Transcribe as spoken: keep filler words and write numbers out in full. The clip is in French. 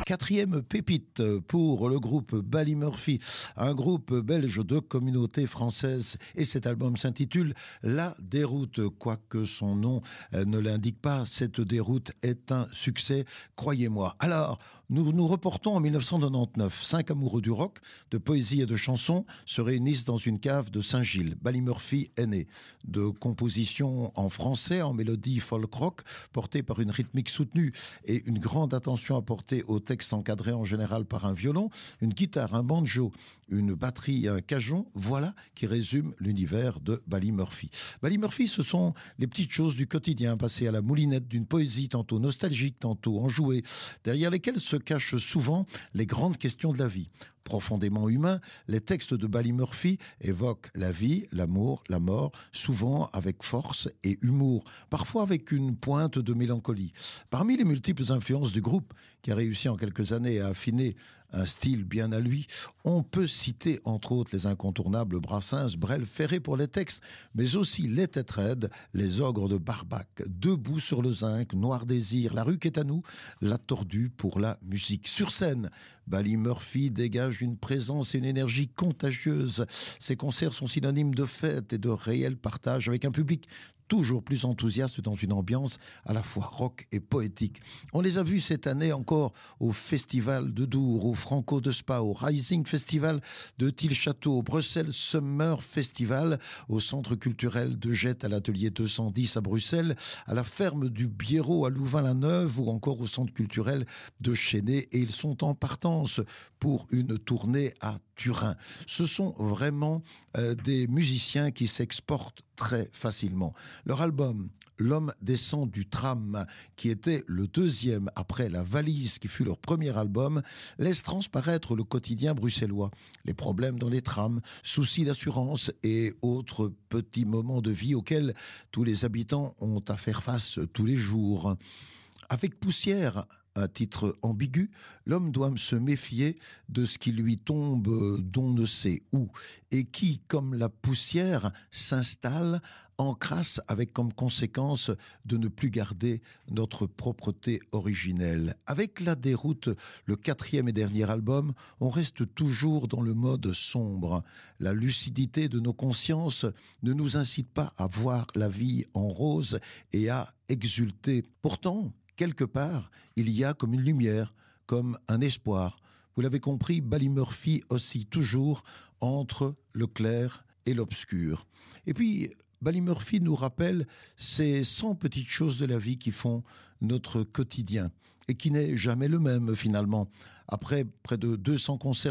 Quatrième pépite pour le groupe Ballymurphy, un groupe belge de communauté française, et cet album s'intitule La Déroute. Quoique son nom ne l'indique pas, cette déroute est un succès, croyez-moi. Alors, nous nous reportons en mille neuf cent quatre-vingt-dix-neuf. Cinq amoureux du rock, de poésie et de chansons se réunissent dans une cave de Saint-Gilles. Ballymurphy est né de compositions en français, en mélodie folk rock, portée par une rythmique soutenue et une grande attention apportée au texte encadré en général par un violon, une guitare, un banjo, une batterie et un cajon. Voilà qui résume l'univers de Ballymurphy. Ballymurphy, ce sont les petites choses du quotidien, passées à la moulinette d'une poésie tantôt nostalgique, tantôt enjouée, derrière lesquelles se cachent souvent les grandes questions de la vie. Profondément humains, les textes de Ballymurphy évoquent la vie, l'amour, la mort, souvent avec force et humour, parfois avec une pointe de mélancolie. Parmi les multiples influences du groupe, qui a réussi en quelques années à affiner un style bien à lui, on peut citer entre autres les incontournables Brassens, Brel, Ferré pour les textes, mais aussi les Têtes Raides, les Ogres de Barbac, Debout sur le Zinc, Noir Désir, La Rue qui est à nous, La Tordue pour la musique. Sur scène, Ballymurphy dégage une présence et une énergie contagieuse. Ses concerts sont synonymes de fête et de réel partage avec un public toujours plus enthousiaste dans une ambiance à la fois rock et poétique. On les a vus cette année encore au Festival de Dour, au Franco de Spa, au Rising Festival de Tilchâteau, au Bruxelles Summer Festival, au Centre culturel de Jette à l'Atelier deux cent dix à Bruxelles, à la ferme du Biérot à Louvain-la-Neuve ou encore au Centre culturel de Chesnay, et ils sont en partance pour une tournée à Turin. Ce sont vraiment euh, des musiciens qui s'exportent très facilement. Leur album L'homme descend du tram, qui était le deuxième après La Valise, qui fut leur premier album, laisse transparaître le quotidien bruxellois, les problèmes dans les trams, soucis d'assurance et autres petits moments de vie auxquels tous les habitants ont à faire face tous les jours. Avec Poussière, un titre ambigu, l'homme doit se méfier de ce qui lui tombe d'on ne sait où et qui, comme la poussière, s'installe, encrasse avec comme conséquence de ne plus garder notre propreté originelle. Avec La Déroute, le quatrième et dernier album, on reste toujours dans le mode sombre. La lucidité de nos consciences ne nous incite pas à voir la vie en rose et à exulter. Pourtant, quelque part, il y a comme une lumière, comme un espoir. Vous l'avez compris, Ballymurphy oscille toujours entre le clair et l'obscur. Et puis, Ballymurphy nous rappelle ces cent petites choses de la vie qui font notre quotidien et qui n'est jamais le même finalement. Après près de deux cents concerts